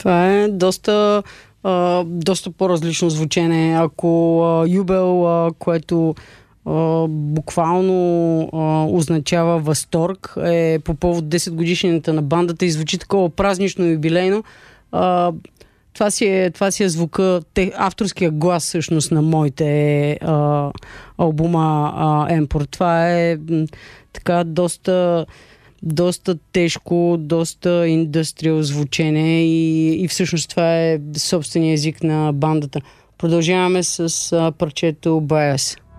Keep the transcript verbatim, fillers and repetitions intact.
Това е доста, а, доста по-различно звучене. Ако а, Юбел, а, което а, буквално а, означава възторг, е по повод десет годишнината на бандата и звучи такова празнично и юбилейно, а, това, си е, това си е звука, те, авторския глас всъщност на моите а, албума а, Емпор. Това е м, така доста доста тежко, доста индустриал звучене и, и всъщност това е собствения език на бандата. Продължаваме с а, парчето Bias.